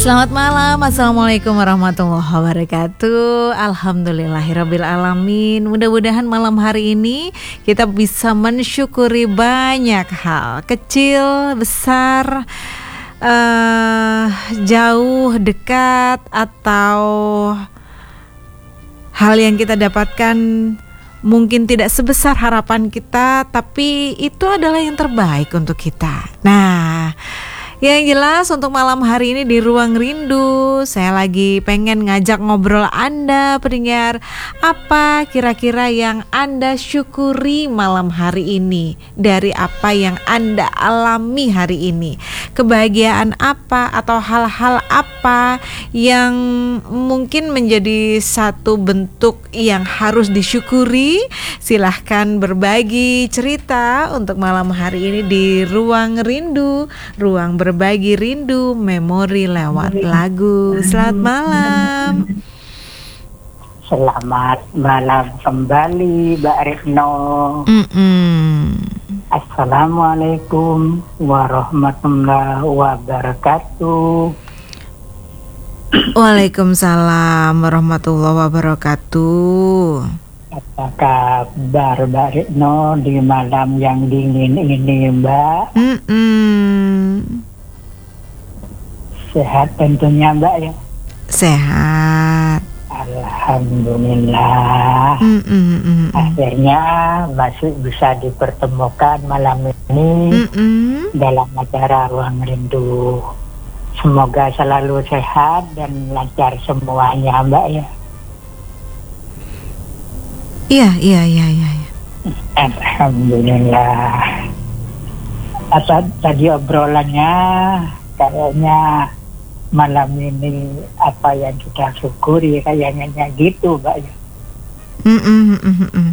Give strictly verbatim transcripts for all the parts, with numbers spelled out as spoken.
Selamat malam, Assalamualaikum warahmatullahi wabarakatuh. Alhamdulillahirabbil alamin. Mudah-mudahan malam hari ini kita bisa mensyukuri banyak hal, kecil, besar, uh, jauh, dekat, atau hal yang kita dapatkan mungkin tidak sebesar harapan kita, tapi itu adalah yang terbaik untuk kita. Nah, yang jelas untuk malam hari ini di Ruang Rindu, saya lagi pengen ngajak ngobrol Anda pendengar. Apa kira-kira yang Anda syukuri malam hari ini dari apa yang Anda alami hari ini? Kebahagiaan apa atau hal-hal apa yang mungkin menjadi satu bentuk yang harus disyukuri? Silahkan berbagi cerita untuk malam hari ini di Ruang Rindu, ruang ber Berbagi rindu, memori lewat lagu. Selamat malam. Selamat malam kembali, Mbak Retno. Mm-mm. Assalamualaikum warahmatullahi wabarakatuh. Waalaikumsalam warahmatullahi wabarakatuh. Apa kabar, Mbak Retno, di malam yang dingin ini, Mbak? Mm-mm. Sehat tentunya, Mbak, ya? Sehat. Alhamdulillah. Mm-mm. Akhirnya masih bisa dipertemukan malam ini Mm-mm. dalam acara Ruang Rindu. Semoga selalu sehat dan lancar semuanya, Mbak, ya. Iya, iya, iya, iya. Alhamdulillah. Apa tadi obrolannya kayaknya malam ini apa yang kita syukuri kayaknya gitu, Mbak. Mm-mm, mm-mm.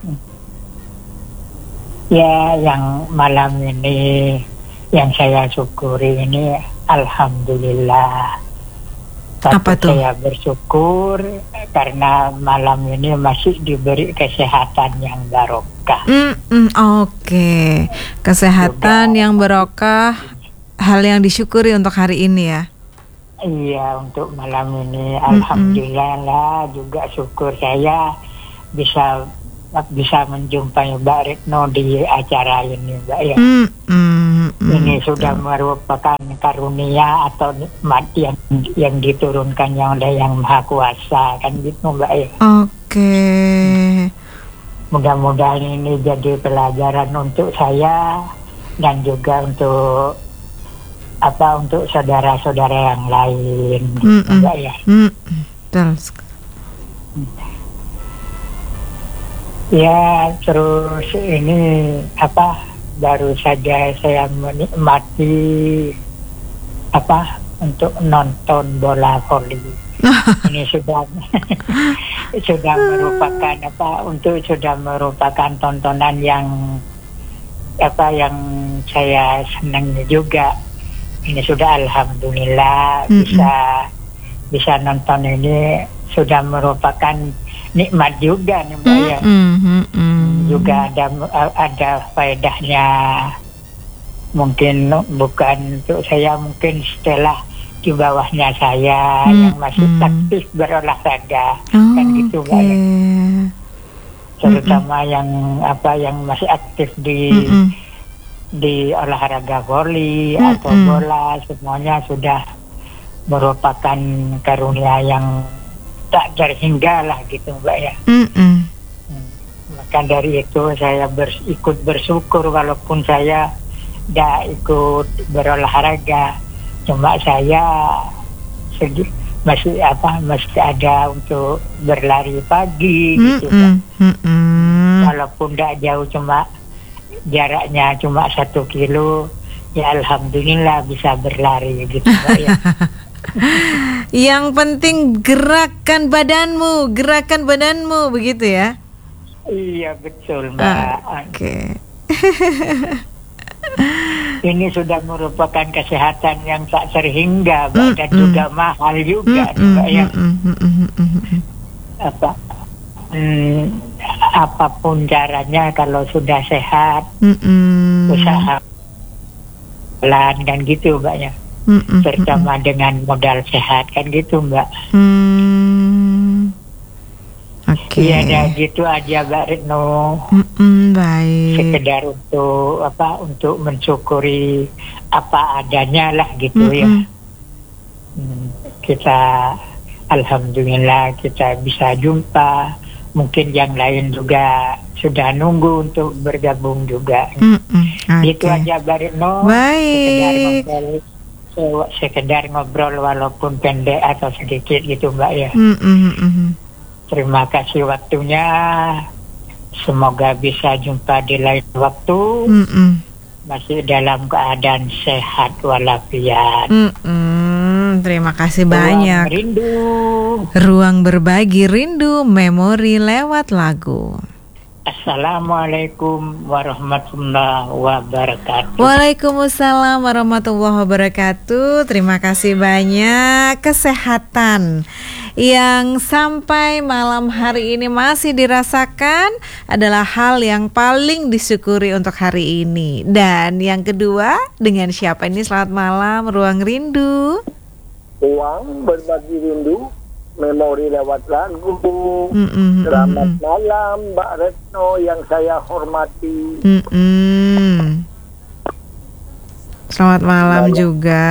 Ya, yang malam ini yang saya syukuri ini alhamdulillah. Apa tuh? Saya bersyukur karena malam ini masih diberi kesehatan yang barokah. Mm-mm, Oke, okay. Kesehatan Sudah. yang barokah, hal yang disyukuri untuk hari ini ya. Iya, untuk malam ini alhamdulillah lah, juga syukur saya bisa bisa menjumpai Mbak Retno di acara ini, Mbak, ya. Mm-mm. Ini sudah merupakan karunia atau nikmat yang yang diturunkan yang oleh Yang Maha Kuasa, kan gitu, Mbak, ya. Oke. Okay. Mudah-mudahan ini jadi pelajaran untuk saya dan juga untuk apa untuk saudara-saudara yang lain, Mbak, ya. Terus. Ya, terus ini apa baru saja saya menikmati apa untuk nonton bola voli. Ini sudah sudah merupakan apa untuk sudah merupakan tontonan yang apa yang saya senangi juga. Ini sudah alhamdulillah mm-hmm. bisa bisa nonton ini sudah merupakan nikmat juga nih, Mbak, ya. Mm-hmm. Juga ada ada faedahnya. Mungkin bukan untuk saya, mungkin setelah di bawahnya saya mm-hmm. yang masih aktif berolahraga, oh, kan gitu, Mbak, ya. Terutama mm-hmm. yang apa yang masih aktif di mm-hmm. di olahraga voli mm-hmm. atau bola, semuanya sudah merupakan karunia yang tak terhingga lah gitu, Mbak, ya. Mm-hmm. Maka dari itu saya ber, ikut bersyukur walaupun saya tidak ikut berolahraga, cuma saya segi, masih apa masih ada untuk berlari pagi mm-hmm. gitu, kan. Mm-hmm. Walaupun tidak jauh, cuma jaraknya cuma satu kilo, ya alhamdulillah bisa berlari gitu, Mbak, ya. Yang penting gerakan badanmu, gerakan badanmu, begitu ya? Iya, betul, Mbak. Oke. Okay. Ini sudah merupakan kesehatan yang tak terhingga, Mbak, mm, dan mm. juga mahal juga, mm, Mbak, ya. Mm, mm, mm, mm. Apa? Hmm, apapun caranya, kalau sudah sehat, mm, mm. usaha pelan kan gitu, Mbak, ya. Mm-mm. Terutama dengan modal sehat kan gitu Mbak. Hmm. Oke. Iya, ada gitu aja Mbak Retno. Mm-mm, baik. Sekedar untuk apa? Untuk mensyukuri apa adanya lah gitu Mm-mm. ya. Hmm, kita alhamdulillah kita bisa jumpa. Mungkin yang lain juga sudah nunggu untuk bergabung juga. Mm-mm, Itu oke. aja Mbak Retno. Sekedar Baik. ngobrol, se- sekedar ngobrol walaupun pendek atau sedikit gitu Mbak ya. Mm-mm-mm. Terima kasih waktunya. Semoga bisa jumpa di lain waktu. Mm-mm. Masih dalam keadaan sehat walafiat. Mm-mm. Terima kasih Ruang banyak. rindu. Ruang berbagi rindu memori lewat lagu. Assalamualaikum warahmatullahi wabarakatuh. Waalaikumsalam warahmatullahi wabarakatuh. Terima kasih banyak. Kesehatan yang sampai malam hari ini masih dirasakan adalah hal yang paling disyukuri untuk hari ini. Dan yang kedua, dengan siapa ini? Selamat malam, Ruang Rindu. Ruang berbagi rindu memori lewat lagu. Mm-mm, Selamat mm-mm. malam Mbak Retno yang saya hormati. Mm-mm. Selamat malam Malam. juga.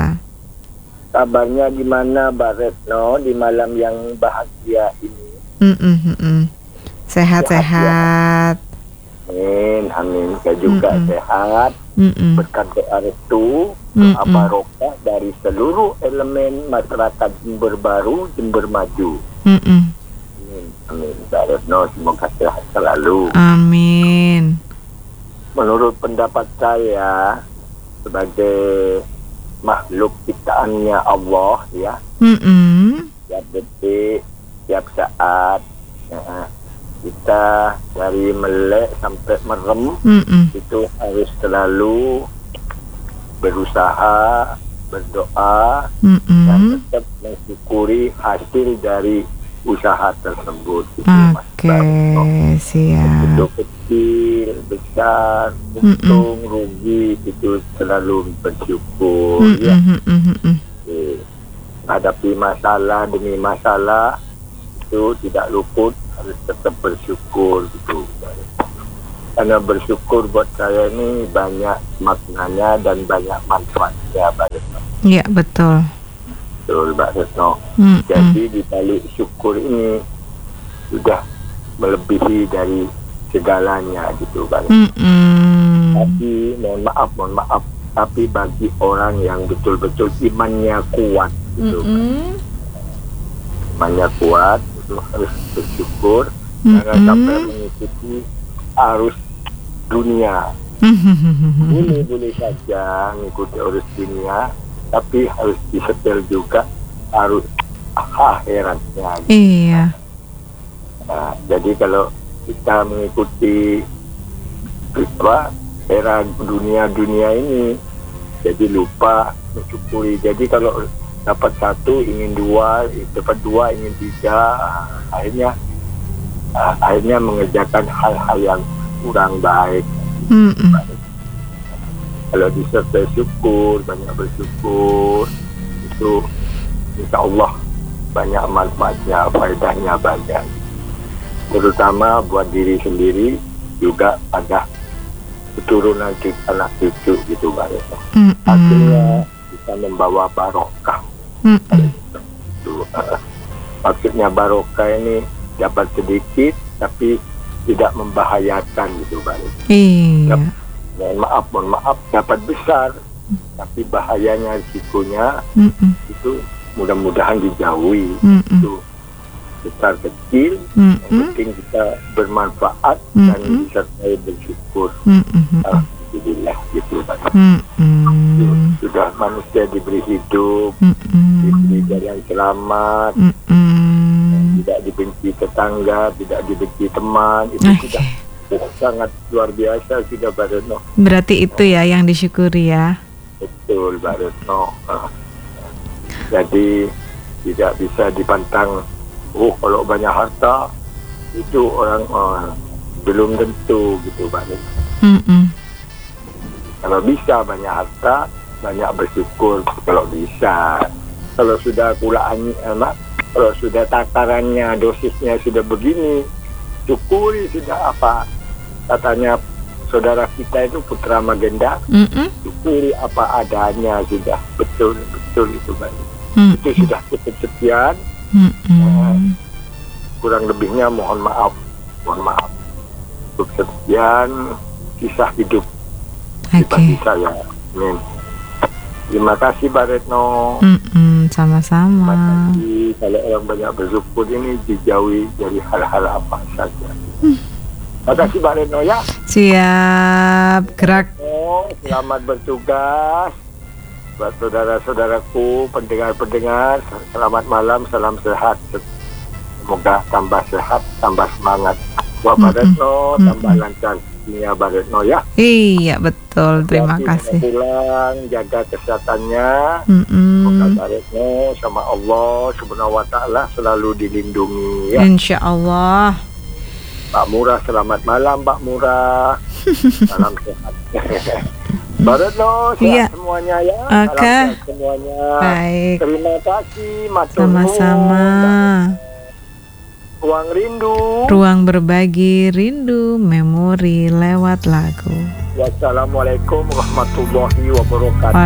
Kabarnya gimana Mbak Retno di malam yang bahagia ini? Mm-mm, mm-mm. Sehat-sehat. Amin, amin. Saya juga Mm-mm. sehat. Mm-mm. Berkat doa restu, Mm-mm. doa barokah dari seluruh elemen masyarakat Jember Baru, Jember Maju. Mm-mm. Amin, amin. Mbak Retno semoga sehat selalu. Amin. Menurut pendapat saya sebagai makhluk ciptaannya Allah ya, Mm-mm. tiap detik, tiap saat ya, kita dari melek sampai merem Mm-mm. itu harus selalu berusaha, berdoa dan Mm-mm. tetap mensyukuri hasil dari usaha tersebut. Itu Mas Oke, Barno. siap. Itu kecil, besar, untung, rugi itu selalu bersyukur ya. Mm-mm, mm-mm, mm-mm. Oke. Hadapi masalah demi masalah itu tidak luput, harus tetap bersyukur gitu. Karena bersyukur buat saya ini banyak maknanya dan banyak manfaatnya Mbak Retno. Iya, betul. Betul Mbak Retno. Mm-mm. Jadi di balik syukur ini sudah melebihi dari segalanya gitu Mbak Retno. Mm-mm. Tapi mohon maaf, mohon maaf. Tapi bagi orang yang betul-betul imannya kuat gitu, Mm-mm. imannya kuat itu harus bersyukur. Jangan Mm-mm. sampai mengikuti arus dunia. Ini boleh saja mengikuti arus dunia, tapi harus disetel juga arus akhiratnya. Iya. Nah, jadi kalau kita mengikuti apa era dunia-dunia ini, jadi lupa mensyukuri. Jadi kalau dapat satu ingin dua, dapat dua ingin tiga, akhirnya uh, akhirnya mengerjakan hal-hal yang kurang baik. Mm-mm. Kalau disertai syukur, banyak bersyukur, itu insya Allah banyak manfaatnya, faedahnya banyak. Terutama buat diri sendiri, juga pada keturunan cucu, anak cucu gitu Mbak Retno. Mm-mm. Akhirnya bisa membawa barokah. Mm-mm. Itu, uh, maksudnya barokah ini dapat sedikit tapi tidak membahayakan gitu Mbak Retno. Iya. Mohon maaf, mohon maaf dapat besar tapi bahayanya risikonya Mm-mm. itu mudah-mudahan dijauhi. Mm-mm. Itu besar kecil, yang Mm-mm. penting kita bermanfaat dan Mm-mm. disertai bersyukur. Mm-mm. Alhamdulillah gitu Pak. Mm-mm. Sudah manusia diberi hidup, Mm-mm. diberi jalan selamat, Mm-mm. tidak dibenci tetangga, tidak dibenci teman, itu Oke. sudah sangat luar biasa sudah Mbak Retno. Berarti itu ya yang disyukuri ya. Betul Mbak Retno. Ah. Jadi tidak bisa dipantang, oh kalau banyak harta itu orang ah, belum tentu gitu Mbak Retno. Mm-mm. Kalau bisa banyak harta banyak bersyukur kalau bisa. Kalau sudah kulaan, emak, kalau sudah takarannya, dosisnya sudah begini, syukuri sudah apa katanya saudara kita itu Putra Magenda, Mm-mm. syukuri apa adanya sudah betul betul itu baik. Mm-mm. Itu sudah cukup sekian. Mm-mm. Kurang lebihnya mohon maaf, mohon maaf. Cukup sekian kisah hidup pribadi Oke. saya. Amin. Terima kasih Mbak Retno. Mm-mm, Terima sama-sama. kasih. Kalau orang banyak bersyukur ini dijauhi dari hal-hal apa saja. Terima kasih Mbak Retno ya. Siap, gerak. Oh, selamat bertugas. Buat saudara-saudaraku, pendengar-pendengar, selamat malam, salam sehat. Semoga tambah sehat, tambah semangat. Buat Mbak Retno, tambah lancar dunia Mbak Retno ya. Iya, betul. Terima Hati-hati kasih. pulang, jaga kesehatannya. Mm-mm. Semoga Mbak Retno sama Allah Subhanahu wa Ta'ala selalu dilindungi ya. Insya Allah. Mbak Murah, selamat malam Mbak Murah. Salam sehat. Mbak Retno, sehat Iya. semuanya ya. Oke. Salam sehat semuanya. Baik. Terima kasih, matur Sama-sama. nuwun. Ruang rindu. Ruang berbagi rindu memori lewat lagu. Wassalamualaikum warahmatullahi wabarakatuh.